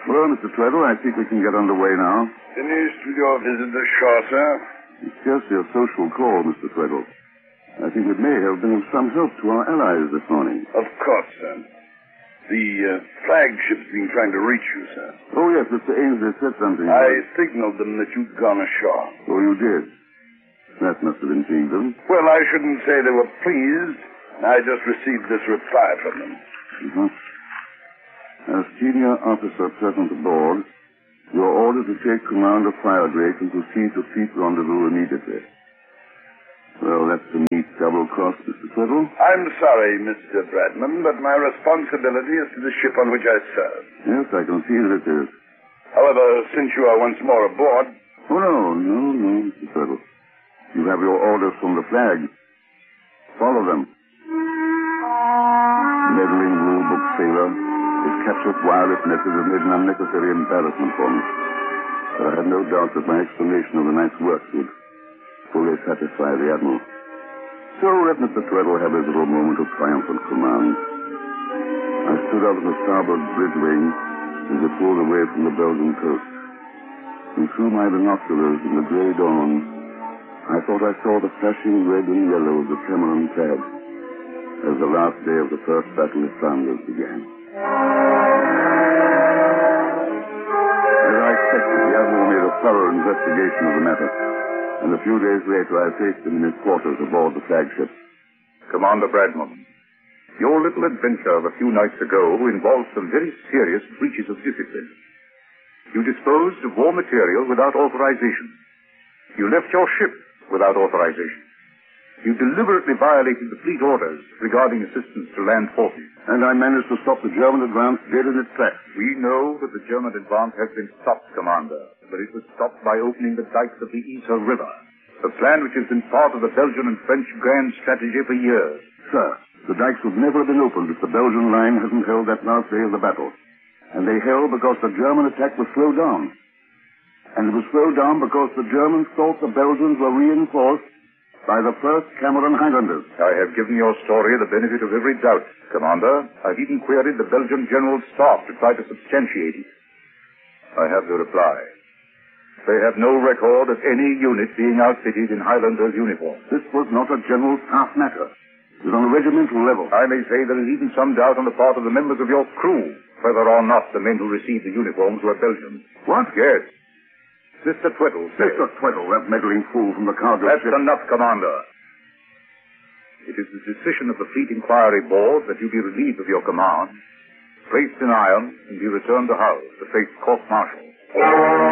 Well, Mr. Tweddle, I think we can get underway now. Finished with your visit ashore, sir? It's scarcely a social call, Mr. Tweddle. I think it may have been of some help to our allies this morning. Of course, sir. The flagship's been trying to reach you, sir. Oh, yes, Mr. Ainsley said something. I signaled them that you'd gone ashore. Oh, you did? That must have intrigued them. Well, I shouldn't say they were pleased. I just received this reply from them. Mm-hmm. As senior officer present aboard, you are ordered to take command of Firedrake and proceed to fleet rendezvous immediately. Well, that's a neat double cross, Mr. Tweddle. I'm sorry, Mr. Bradman, but my responsibility is to the ship on which I serve. Yes, I can see that it is. However, since you are once more aboard... Oh, no, Mr. Tweddle. You have your orders from the flag. Follow them. Meddling rule-book sailor. His captured wireless message has made an unnecessary embarrassment for me. But I had no doubt that my explanation of the night's work would fully satisfy the Admiral. So let Mr. Tweddle have his little moment of triumphant command. I stood up on the starboard bridge wing as it pulled away from the Belgian coast. And through my binoculars in the grey dawn, I thought I saw the flashing red and yellow of the Cameron flag as the last day of the First Battle of Flanders began. As I expected, the Admiral made a thorough investigation of the matter, and a few days later I faced him in his quarters aboard the flagship. Commander Bradman, your little adventure of a few nights ago involved some very serious breaches of discipline. You disposed of war material without authorization. You left your ship without authorization. You deliberately violated the fleet orders regarding assistance to land forces. And I managed to stop the German advance dead in its tracks. We know that the German advance has been stopped, Commander, but it was stopped by opening the dikes of the Yser River, a plan which has been part of the Belgian and French grand strategy for years. Sir, the dikes would never have been opened if the Belgian line hadn't held that last day of the battle. And they held because the German attack was slowed down. And it was slowed down because the Germans thought the Belgians were reinforced by the 1st Cameron Highlanders. I have given your story the benefit of every doubt, Commander. I've even queried the Belgian General Staff to try to substantiate it. I have the reply. They have no record of any unit being outfitted in Highlanders' uniform. This was not a General Staff matter. It was on a regimental level. I may say there is even some doubt on the part of the members of your crew whether or not the men who received the uniforms were Belgians. What? Yes. Mr. Tweddle says... Mr. Tweddle, that meddling fool from the cargo That's ship... enough, Commander. It is the decision of the Fleet Inquiry Board that you be relieved of your command, placed in irons, and be returned to Hull to face court-martial.